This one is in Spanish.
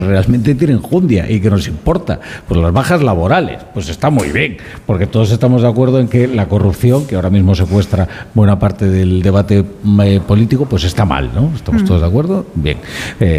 realmente tiene enjundia y que nos importa. Pues las bajas laborales, pues está muy bien, porque todos estamos de acuerdo en que la corrupción, que ahora mismo secuestra buena parte del debate político, pues está mal, ¿no? ¿Estamos todos de acuerdo? Bien.